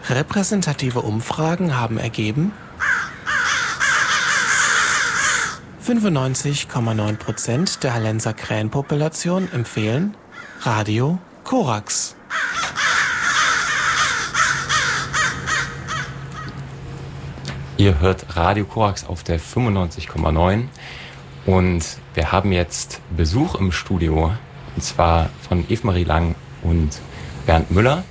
Repräsentative Umfragen haben ergeben, 95,9% der Hallenser Krähenpopulation empfehlen Radio Korax. Ihr hört Radio Korax auf der 95,9 und wir haben jetzt Besuch im Studio, und zwar von Eve-Marie Lang und Bernd Müller.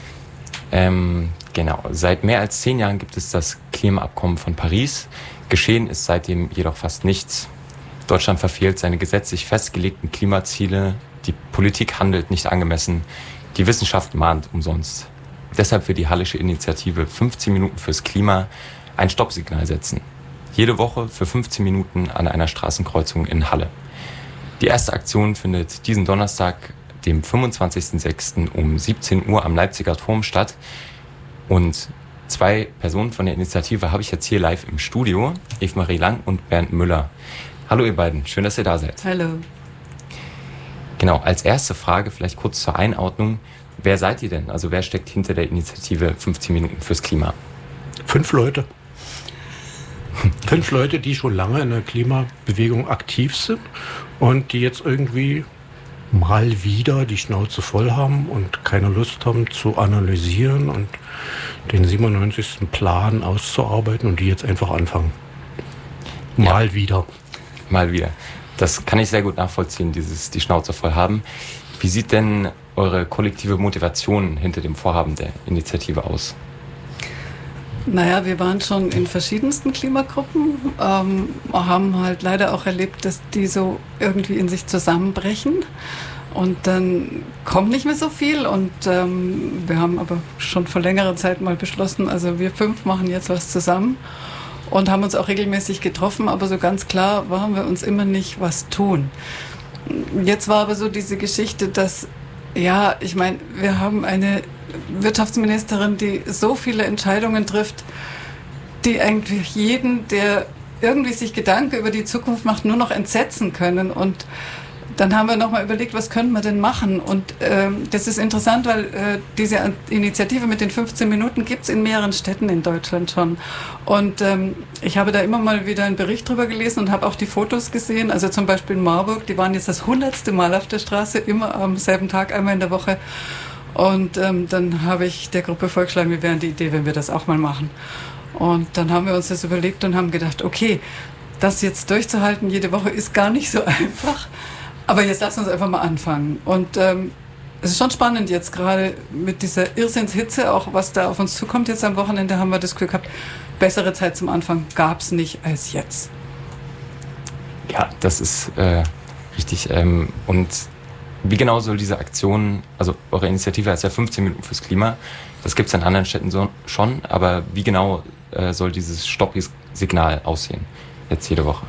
Genau, seit mehr als 10 Jahren gibt es das Klimaabkommen von Paris. Geschehen ist seitdem jedoch fast nichts. Deutschland verfehlt seine gesetzlich festgelegten Klimaziele, die Politik handelt nicht angemessen, die Wissenschaft mahnt umsonst. Deshalb will die Hallische Initiative 15 Minuten fürs Klima ein Stoppsignal setzen. Jede Woche für 15 Minuten an einer Straßenkreuzung in Halle. Die erste Aktion findet diesen Donnerstag, dem 25.06. um 17 Uhr am Leipziger Turm statt. Und 2 Personen von der Initiative habe ich jetzt hier live im Studio, Eve-Marie Lang und Bernd Müller. Hallo ihr beiden, schön, dass ihr da seid. Hallo. Genau, als erste Frage vielleicht kurz zur Einordnung. Wer seid ihr denn? Also wer steckt hinter der Initiative 15 Minuten fürs Klima? 5 Leute. 5 Leute, die schon lange in der Klimabewegung aktiv sind und die jetzt irgendwie mal wieder die Schnauze voll haben und keine Lust haben zu analysieren und den 97. Plan auszuarbeiten und die jetzt einfach anfangen. Mal wieder. Mal wieder. Das kann ich sehr gut nachvollziehen, die Schnauze voll haben. Wie sieht denn eure kollektive Motivation hinter dem Vorhaben der Initiative aus? Naja, wir waren schon in verschiedensten Klimagruppen, haben halt leider auch erlebt, dass die so irgendwie in sich zusammenbrechen und dann kommt nicht mehr so viel und wir haben aber schon vor längerer Zeit mal beschlossen, also wir 5 machen jetzt was zusammen und haben uns auch regelmäßig getroffen, aber so ganz klar waren wir uns immer nicht was tun. Jetzt war aber so diese Geschichte, dass, ja, ich meine, wir haben eine Wirtschaftsministerin, die so viele Entscheidungen trifft, die eigentlich jeden, der irgendwie sich Gedanken über die Zukunft macht, nur noch entsetzen können. Und dann haben wir nochmal überlegt, was können wir denn machen? Und das ist interessant, weil diese Initiative mit den 15 Minuten gibt es in mehreren Städten in Deutschland schon. Und ich habe da immer mal wieder einen Bericht drüber gelesen und habe auch die Fotos gesehen. Also zum Beispiel in Marburg, die waren jetzt das 100. Mal auf der Straße, immer am selben Tag, einmal in der Woche. Und dann habe ich der Gruppe vorgeschlagen, wie wäre die Idee, wenn wir das auch mal machen. Und dann haben wir uns das überlegt und haben gedacht, okay, das jetzt durchzuhalten jede Woche ist gar nicht so einfach. Aber jetzt lass uns einfach mal anfangen. Und es ist schon spannend jetzt gerade mit dieser Irrsinnshitze, auch was da auf uns zukommt. Jetzt am Wochenende haben wir das Glück gehabt, bessere Zeit zum Anfang gab es nicht als jetzt. Ja, das ist richtig. Und wie genau soll diese Aktion, also eure Initiative heißt ja 15 Minuten fürs Klima, das gibt es in anderen Städten schon, aber wie genau soll dieses Stopp-Signal aussehen, jetzt jede Woche?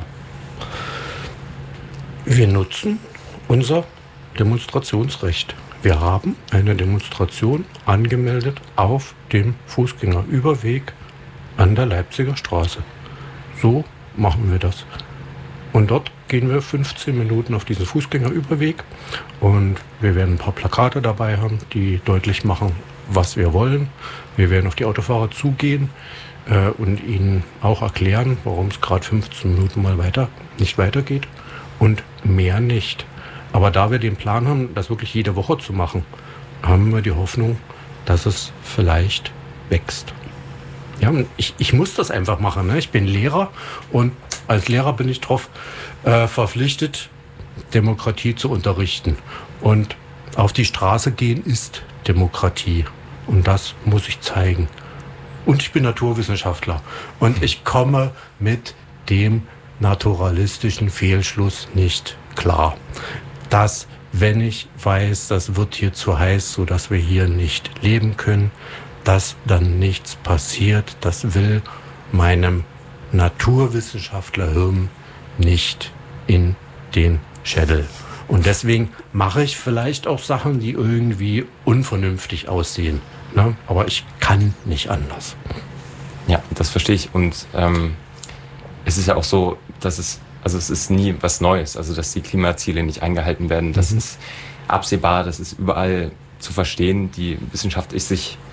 Wir nutzen unser Demonstrationsrecht. Wir haben eine Demonstration angemeldet auf dem Fußgängerüberweg an der Leipziger Straße. So machen wir das. Und dort gehen wir 15 Minuten auf diesen Fußgängerüberweg und wir werden ein paar Plakate dabei haben, die deutlich machen, was wir wollen. Wir werden auf die Autofahrer zugehen und ihnen auch erklären, warum es gerade 15 Minuten mal nicht weitergeht und mehr nicht. Aber da wir den Plan haben, das wirklich jede Woche zu machen, haben wir die Hoffnung, dass es vielleicht wächst. Ja, ich muss das einfach machen. Ne? Ich bin Lehrer und als Lehrer bin ich darauf verpflichtet, Demokratie zu unterrichten. Und auf die Straße gehen ist Demokratie. Und das muss ich zeigen. Und ich bin Naturwissenschaftler. Und ich komme mit dem naturalistischen Fehlschluss nicht klar. Dass, wenn ich weiß, das wird hier zu heiß, sodass wir hier nicht leben können, dass dann nichts passiert, das will meinem Naturwissenschaftlerhirn nicht in den Schädel. Und deswegen mache ich vielleicht auch Sachen, die irgendwie unvernünftig aussehen. Ne? Aber ich kann nicht anders. Ja, das verstehe ich. Und es ist ja auch so, dass es ist nie was Neues. Also dass die Klimaziele nicht eingehalten werden, das ist absehbar, das ist überall zu verstehen. Die Wissenschaft ist sich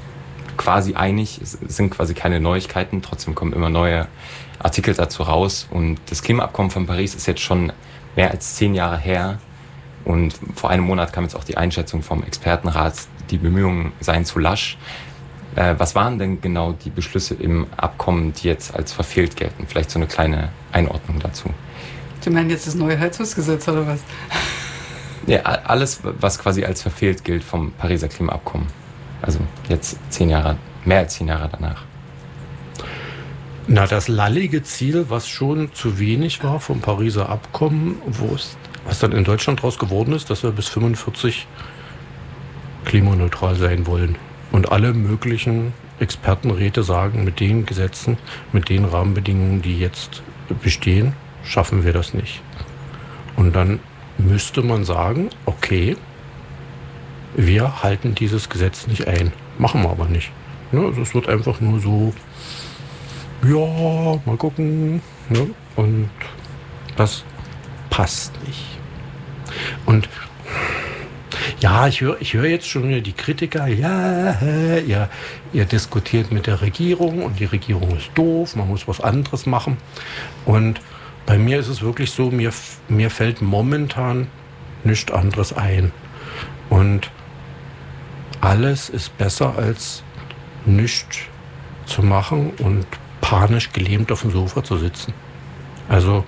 quasi einig. Es sind quasi keine Neuigkeiten, trotzdem kommen immer neue Artikel dazu raus. Und das Klimaabkommen von Paris ist jetzt schon mehr als 10 Jahre her. Und vor einem Monat kam jetzt auch die Einschätzung vom Expertenrat, die Bemühungen seien zu lasch. Was waren denn genau die Beschlüsse im Abkommen, die jetzt als verfehlt gelten? Vielleicht so eine kleine Einordnung dazu. Sie meinen jetzt das neue Heizungsgesetz oder was? Ja, alles, was quasi als verfehlt gilt vom Pariser Klimaabkommen. Also jetzt mehr als 10 Jahre danach. Na, das lallige Ziel, was schon zu wenig war vom Pariser Abkommen, was dann in Deutschland draus geworden ist, dass wir bis 45 klimaneutral sein wollen. Und alle möglichen Expertenräte sagen, mit den Gesetzen, mit den Rahmenbedingungen, die jetzt bestehen, schaffen wir das nicht. Und dann müsste man sagen, okay, wir halten dieses Gesetz nicht ein. Machen wir aber nicht. Ne? Also es wird einfach nur so, ja, mal gucken. Ne? Und das passt nicht. Und ja, ich höre jetzt schon wieder die Kritiker, ihr diskutiert mit der Regierung und die Regierung ist doof, man muss was anderes machen. Und bei mir ist es wirklich so, mir fällt momentan nichts anderes ein. Und alles ist besser als nichts zu machen und panisch gelähmt auf dem Sofa zu sitzen. Also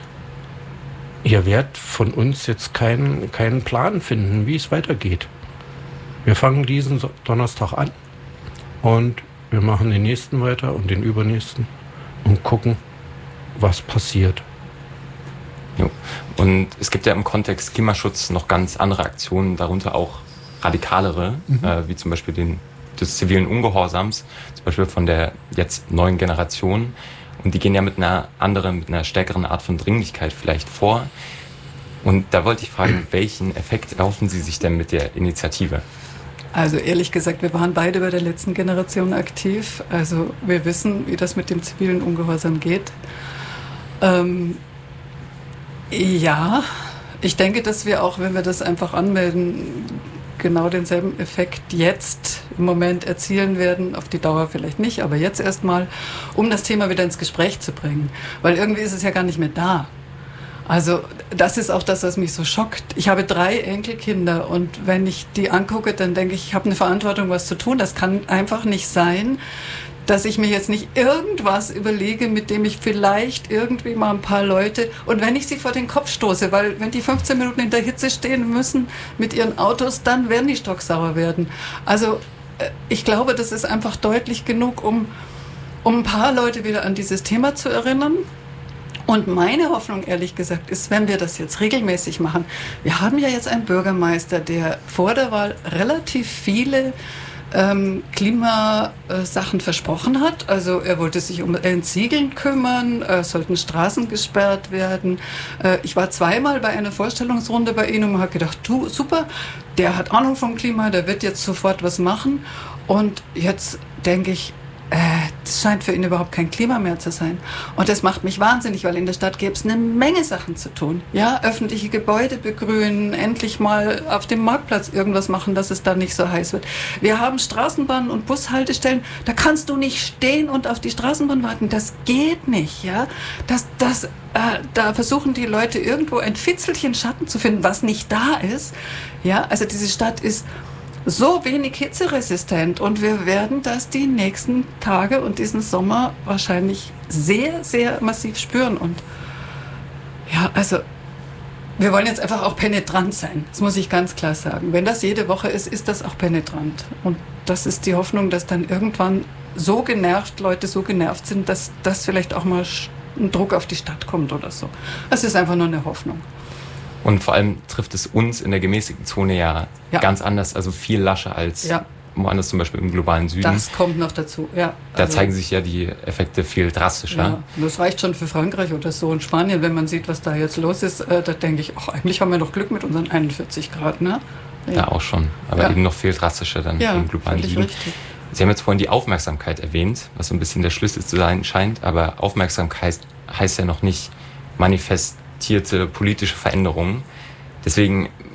ihr werdet von uns jetzt keinen Plan finden, wie es weitergeht. Wir fangen diesen Donnerstag an und wir machen den nächsten weiter und den übernächsten und gucken, was passiert. Jo. Und es gibt ja im Kontext Klimaschutz noch ganz andere Aktionen, darunter auch radikalere, wie zum Beispiel des zivilen Ungehorsams, zum Beispiel von der jetzt neuen Generation. Und die gehen ja mit einer stärkeren Art von Dringlichkeit vielleicht vor. Und da wollte ich fragen, welchen Effekt erhoffen Sie sich denn mit der Initiative? Also ehrlich gesagt, wir waren beide bei der letzten Generation aktiv. Also wir wissen, wie das mit dem zivilen Ungehorsam geht. Ja, ich denke, dass wir auch, wenn wir das einfach anmelden, genau denselben Effekt jetzt im Moment erzielen werden, auf die Dauer vielleicht nicht, aber jetzt erstmal, um das Thema wieder ins Gespräch zu bringen. Weil irgendwie ist es ja gar nicht mehr da. Also das ist auch das, was mich so schockt. Ich habe 3 Enkelkinder und wenn ich die angucke, dann denke ich habe eine Verantwortung, was zu tun. Das kann einfach nicht sein, dass ich mir jetzt nicht irgendwas überlege, mit dem ich vielleicht irgendwie mal ein paar Leute, und wenn ich sie vor den Kopf stoße, weil wenn die 15 Minuten in der Hitze stehen müssen mit ihren Autos, dann werden die stocksauer werden. Also ich glaube, das ist einfach deutlich genug, um ein paar Leute wieder an dieses Thema zu erinnern. Und meine Hoffnung, ehrlich gesagt, ist, wenn wir das jetzt regelmäßig machen. Wir haben ja jetzt einen Bürgermeister, der vor der Wahl relativ viele Klimasachen versprochen hat. Also er wollte sich um Entsiegeln kümmern, sollten Straßen gesperrt werden. Ich war 2-mal bei einer Vorstellungsrunde bei ihm und habe gedacht, du, super, der hat Ahnung vom Klima, der wird jetzt sofort was machen. Und jetzt denke ich, das scheint für ihn überhaupt kein Klima mehr zu sein. Und das macht mich wahnsinnig, weil in der Stadt gäbe es eine Menge Sachen zu tun. Ja, öffentliche Gebäude begrünen, endlich mal auf dem Marktplatz irgendwas machen, dass es da nicht so heiß wird. Wir haben Straßenbahnen und Bushaltestellen, da kannst du nicht stehen und auf die Straßenbahn warten. Das geht nicht, ja. Da versuchen die Leute irgendwo ein Fitzelchen Schatten zu finden, was nicht da ist. Ja, also diese Stadt ist so wenig hitzeresistent und wir werden das die nächsten Tage und diesen Sommer wahrscheinlich sehr, sehr massiv spüren. Und ja, also wir wollen jetzt einfach auch penetrant sein. Das muss ich ganz klar sagen. Wenn das jede Woche ist, ist das auch penetrant. Und das ist die Hoffnung, dass dann irgendwann Leute so genervt sind, dass das vielleicht auch mal ein Druck auf die Stadt kommt oder so. Das ist einfach nur eine Hoffnung. Und vor allem trifft es uns in der gemäßigten Zone ja ganz anders, also viel lascher als woanders, zum Beispiel im globalen Süden. Das kommt noch dazu, ja. Da zeigen sich ja die Effekte viel drastischer. Ja, das reicht schon für Frankreich oder so in Spanien, wenn man sieht, was da jetzt los ist. Da denke ich, eigentlich haben wir doch Glück mit unseren 41 Grad, ne? Ja, auch schon. Aber eben noch viel drastischer dann im globalen Süden. Richtig. Sie haben jetzt vorhin die Aufmerksamkeit erwähnt, was so ein bisschen der Schlüssel zu sein scheint. Aber Aufmerksamkeit heißt ja noch nicht manifestierte politische Veränderungen. Deswegen,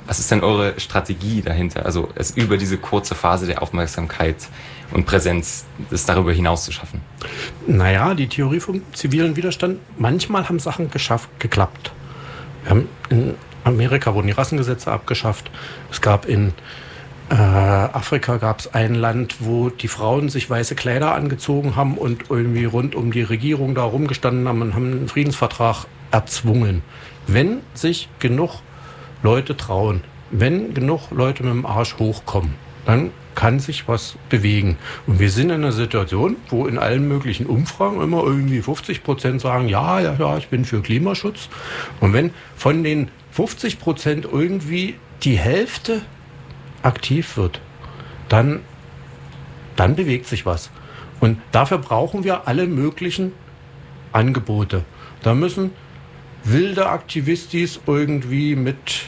Was ist denn eure Strategie dahinter? Also es über diese kurze Phase der Aufmerksamkeit und Präsenz, das darüber hinaus zu schaffen? Naja, die Theorie vom zivilen Widerstand, manchmal haben Sachen geklappt. Wir haben in Amerika wurden die Rassengesetze abgeschafft. Es gab in Afrika gab es ein Land, wo die Frauen sich weiße Kleider angezogen haben und irgendwie rund um die Regierung da rumgestanden haben und haben einen Friedensvertrag erzwungen. Wenn sich genug Leute trauen, wenn genug Leute mit dem Arsch hochkommen, dann kann sich was bewegen. Und wir sind in einer Situation, wo in allen möglichen Umfragen immer irgendwie 50% sagen, ja, ich bin für Klimaschutz. Und wenn von den 50% irgendwie die Hälfte aktiv wird, dann bewegt sich was. Und dafür brauchen wir alle möglichen Angebote. Da müssen wilde Aktivistis irgendwie mit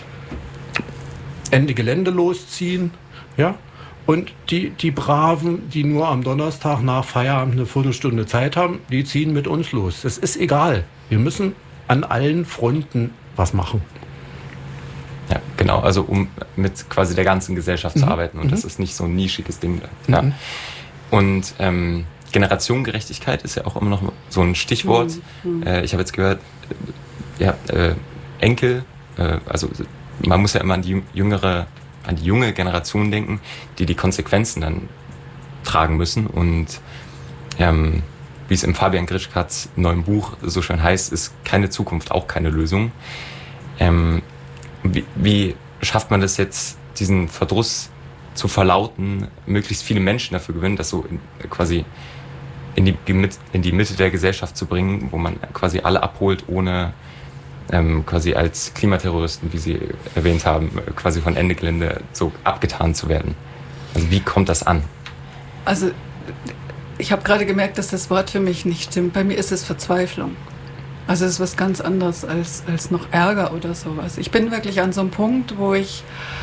Ende Gelände losziehen, ja? Und die Braven, die nur am Donnerstag nach Feierabend eine Viertelstunde Zeit haben, die ziehen mit uns los. Das ist egal. Wir müssen an allen Fronten was machen. Ja, genau. Also um mit quasi der ganzen Gesellschaft zu arbeiten. Und das ist nicht so ein nischiges Ding. Ja. Und Generationengerechtigkeit ist ja auch immer noch so ein Stichwort. Ich habe jetzt gehört, Enkel, also man muss ja immer an die junge Generation denken, die Konsequenzen dann tragen müssen. Und wie es im Fabian Grischkats neuen Buch so schön heißt, ist keine Zukunft auch keine Lösung. Wie schafft man das jetzt, diesen Verdruss zu verlauten, möglichst viele Menschen dafür gewinnen, das so quasi in die Mitte der Gesellschaft zu bringen, wo man quasi alle abholt, ohne quasi als Klimaterroristen, wie Sie erwähnt haben, quasi von Ende Gelände so abgetan zu werden? Also wie kommt das an? Also ich habe gerade gemerkt, dass das Wort für mich nicht stimmt. Bei mir ist es Verzweiflung. Also es ist was ganz anderes als noch Ärger oder sowas. Ich bin wirklich an so einem Punkt, wo ich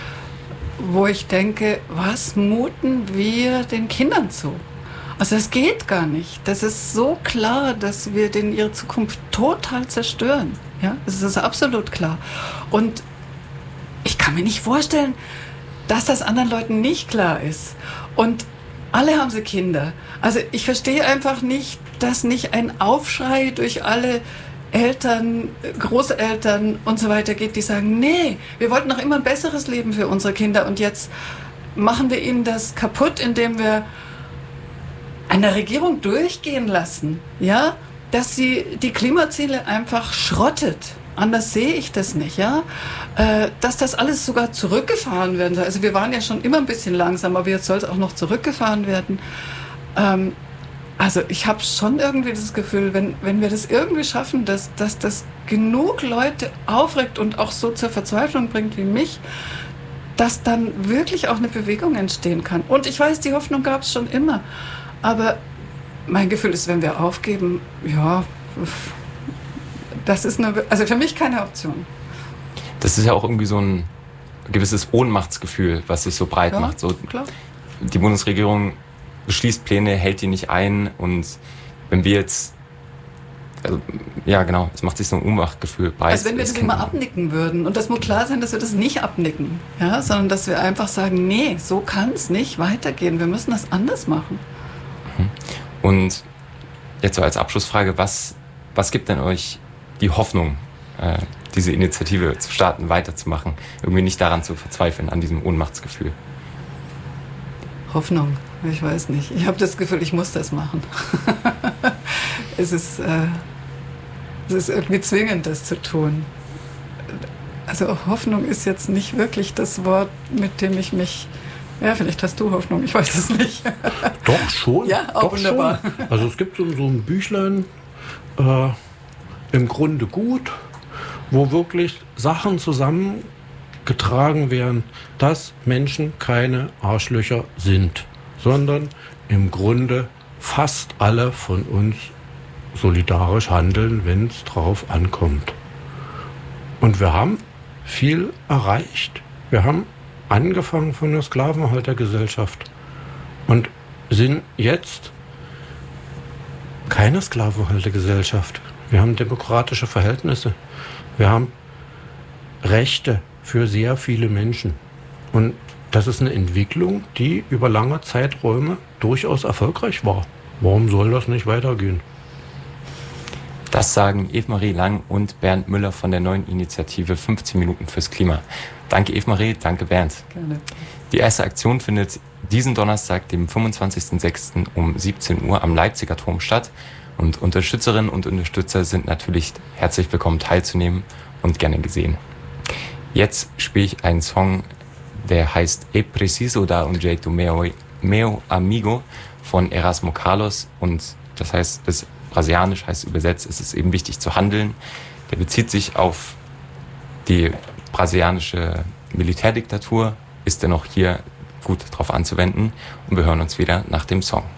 denke, was muten wir den Kindern zu? Also das geht gar nicht. Das ist so klar, dass wir denen ihre Zukunft total zerstören. Ja, das ist absolut klar. Und ich kann mir nicht vorstellen, dass das anderen Leuten nicht klar ist. Und alle haben sie Kinder. Also ich verstehe einfach nicht, dass nicht ein Aufschrei durch alle Eltern, Großeltern und so weiter geht, die sagen, nee, wir wollten noch immer ein besseres Leben für unsere Kinder und jetzt machen wir ihnen das kaputt, indem wir einer Regierung durchgehen lassen, ja, dass sie die Klimaziele einfach schrottet. Anders sehe ich das nicht, ja. Dass das alles sogar zurückgefahren werden soll. Also wir waren ja schon immer ein bisschen langsam, aber jetzt soll es auch noch zurückgefahren werden. Also ich habe schon irgendwie das Gefühl, wenn wir das irgendwie schaffen, dass das genug Leute aufregt und auch so zur Verzweiflung bringt wie mich, dass dann wirklich auch eine Bewegung entstehen kann. Und ich weiß, die Hoffnung gab es schon immer. Aber mein Gefühl ist, wenn wir aufgeben, ja, das ist also für mich keine Option. Das ist ja auch irgendwie so ein gewisses Ohnmachtsgefühl, was sich so breit macht. So, klar. Die Bundesregierung beschließt Pläne, hält die nicht ein. Und wenn wir jetzt, also, ja genau, es macht sich so ein Ohnmachtgefühl breit. Also wenn wir das immer abnicken würden. Und das muss klar sein, dass wir das nicht abnicken. Ja, sondern dass wir einfach sagen, nee, so kann es nicht weitergehen. Wir müssen das anders machen. Und jetzt so als Abschlussfrage, was gibt denn euch die Hoffnung, diese Initiative zu starten, weiterzumachen, irgendwie nicht daran zu verzweifeln, an diesem Ohnmachtsgefühl? Hoffnung, ich weiß nicht. Ich habe das Gefühl, ich muss das machen. Es ist irgendwie zwingend, das zu tun. Also Hoffnung ist jetzt nicht wirklich das Wort, mit dem ich mich... Ja, vielleicht hast du Hoffnung, ich weiß es nicht. Doch schon. Ja, auch doch wunderbar. Schon. Also es gibt so ein Büchlein, im Grunde gut, wo wirklich Sachen zusammengetragen werden, dass Menschen keine Arschlöcher sind, sondern im Grunde fast alle von uns solidarisch handeln, wenn es drauf ankommt. Und wir haben viel erreicht. Wir haben angefangen von der Sklavenhaltergesellschaft und sind jetzt keine Sklavenhaltergesellschaft. Wir haben demokratische Verhältnisse. Wir haben Rechte für sehr viele Menschen. Und das ist eine Entwicklung, die über lange Zeiträume durchaus erfolgreich war. Warum soll das nicht weitergehen? Das sagen Eve-Marie Lang und Bernd Müller von der neuen Initiative 15 Minuten fürs Klima. Danke Eve-Marie, danke Bernd. Gerne. Die erste Aktion findet diesen Donnerstag, dem 25.06. um 17 Uhr am Leipziger Turm statt. Und Unterstützerinnen und Unterstützer sind natürlich herzlich willkommen teilzunehmen und gerne gesehen. Jetzt spiele ich einen Song, der heißt E Preciso da un jeito meu amigo von Erasmo Carlos. Und das heißt, das brasilianisch heißt übersetzt, es ist eben wichtig zu handeln. Der bezieht sich auf die brasilianische Militärdiktatur, ist dennoch hier gut drauf anzuwenden. Und wir hören uns wieder nach dem Song.